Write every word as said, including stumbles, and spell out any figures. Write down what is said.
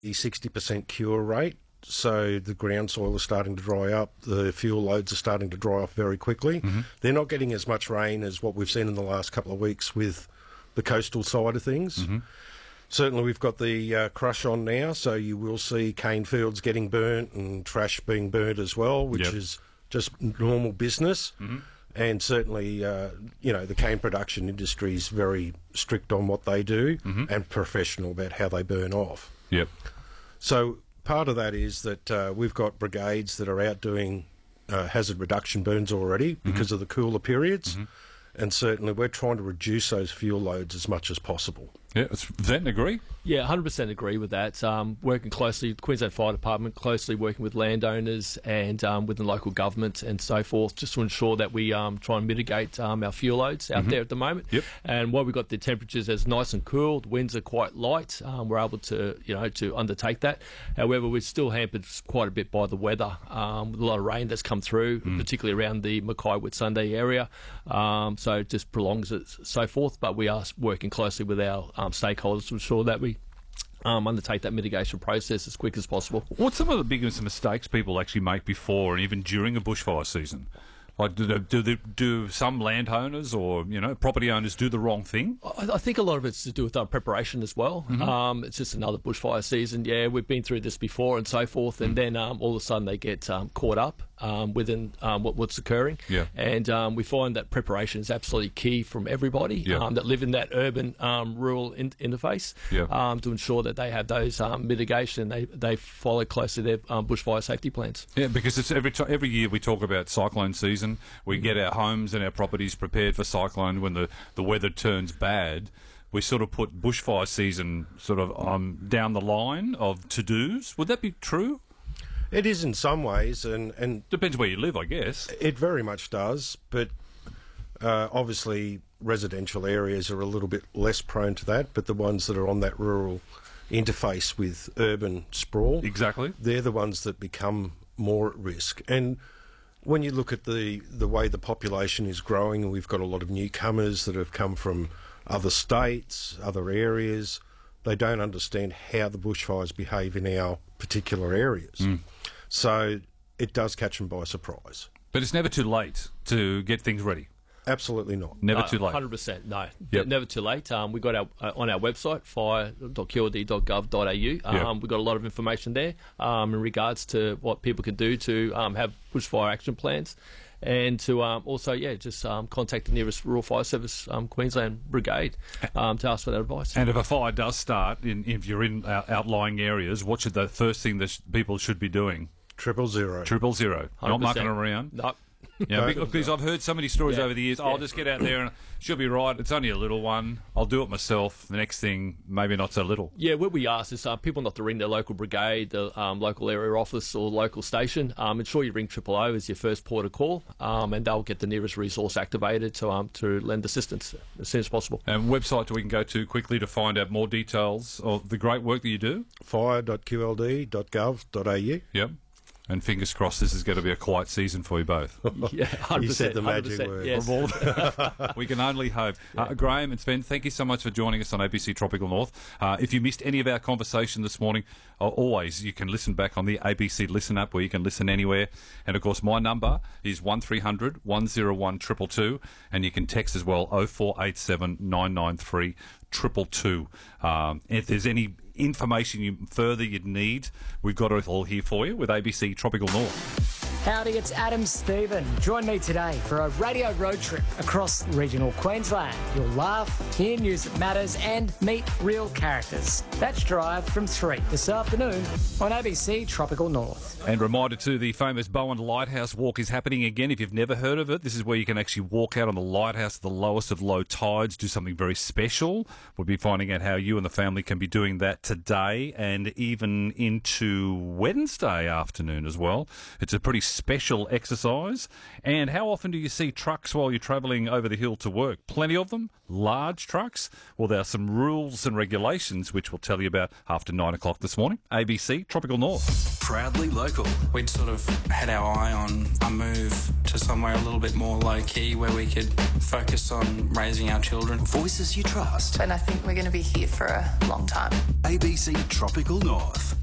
sixty percent cure rate. So the ground soil is starting to dry up. The fuel loads are starting to dry off very quickly. Mm-hmm. They're not getting as much rain as what we've seen in the last couple of weeks with the coastal side of things. Mm-hmm. Certainly we've got the uh, crush on now, so you will see cane fields getting burnt and trash being burnt as well, which yep. is just normal business. Mm-hmm. And certainly, uh, you know, the cane production industry is very strict on what they do mm-hmm. and professional about how they burn off. Yep. So part of that is that uh, we've got brigades that are out doing uh, hazard reduction burns already because mm-hmm. of the cooler periods. Mm-hmm. And certainly we're trying to reduce those fuel loads as much as possible. Yeah, does that agree? Yeah, one hundred percent agree with that. Um, working closely, Queensland Fire Department, closely working with landowners and um, with the local government and so forth, just to ensure that we um, try and mitigate um, our fuel loads out mm-hmm. there at the moment. Yep. And while we've got the temperatures as nice and cool, the winds are quite light, um, we're able to, you know, to undertake that. However, we're still hampered quite a bit by the weather, um, with a lot of rain that's come through, mm. particularly around the Mackay Whitsunday area. Um, so it just prolongs it, so forth. But we are working closely with our um, stakeholders to ensure that we um, undertake that mitigation process as quick as possible. What's some of the biggest mistakes people actually make before and even during a bushfire season? Like, do, they, do, they, do some landowners or, you know, property owners do the wrong thing? I, I think a lot of it's to do with our preparation as well. Mm-hmm. Um, it's just another bushfire season. Yeah, we've been through this before and so forth, and mm-hmm. then um, all of a sudden they get um, caught up um, within um, what, what's occurring. Yeah. And um, we find that preparation is absolutely key from everybody yeah. um, that live in that urban um, rural in- interface yeah. um, to ensure that they have those um, mitigation. They they follow closely their um, bushfire safety plans. Yeah, because it's every t- every year we talk about cyclone season. We get our homes and our properties prepared for cyclone when the, the weather turns bad. We sort of put bushfire season sort of um, down the line of to-dos. Would that be true? It is in some ways, and, and depends where you live, I guess. It very much does, but uh, obviously residential areas are a little bit less prone to that, but the ones that are on that rural interface with urban sprawl, exactly, they're the ones that become more at risk. And when you look at the, the way the population is growing, and we've got a lot of newcomers that have come from other states, other areas, they don't understand how the bushfires behave in our particular areas. Mm. So it does catch them by surprise. But it's never too late to get things ready. Absolutely not. Never no, too late. one hundred percent, no. Yep. Never too late. Um, we've got our uh, on our website, fire dot q l d dot gov dot a u. Um, yep. We've got a lot of information there um, in regards to what people can do to um, have bushfire action plans. And to um, also, yeah, just um, contact the nearest Rural Fire Service um, Queensland Brigade um, to ask for that advice. And if a fire does start, in, if you're in uh, outlying areas, what should the first thing that sh- people should be doing? Triple zero. Triple zero. Not mucking around. Nope. Yeah, because, because I've heard so many stories yeah. over the years. Oh, yeah. I'll just get out there and she'll be right. It's only a little one. I'll do it myself. The next thing, maybe not so little. Yeah, what we ask is uh, people not to ring their local brigade, the um, local area office or local station. Um, ensure you ring triple O as your first port of call, um, and they'll get the nearest resource activated to um, to lend assistance as soon as possible. And website we can go to quickly to find out more details of the great work that you do? fire dot q l d dot gov dot a u. Yep. And fingers crossed this is going to be a quiet season for you both. Yeah, one hundred percent, you said the magic word. Yes. We can only hope. Yeah. Uh, Graham and Sven, thank you so much for joining us on A B C Tropical North. Uh, if you missed any of our conversation this morning, uh, always you can listen back on the A B C Listen app where you can listen anywhere. And, of course, my number is one three hundred one oh one two two two, and you can text as well oh four eight seven nine nine three two two two. Um, if there's any information you further you'd need, we've got it all here for you with A B C Tropical North. Howdy, it's Adam Stephen. Join me today for a radio road trip across regional Queensland. You'll laugh, hear news that matters, and meet real characters. That's Drive from three this afternoon on A B C Tropical North. And reminder too, the famous Bowen Lighthouse Walk is happening again. If you've never heard of it, this is where you can actually walk out on the lighthouse at the lowest of low tides, do something very special. We'll be finding out how you and the family can be doing that today and even into Wednesday afternoon as well. It's a pretty special exercise? And how often do you see trucks while you're travelling over the hill to work? Plenty of them? Large trucks? Well, there are some rules and regulations which we'll tell you about after nine o'clock this morning. A B C Tropical North. Proudly local. We'd sort of had our eye on a move to somewhere a little bit more low-key where we could focus on raising our children. Voices you trust. And I think we're going to be here for a long time. A B C Tropical North.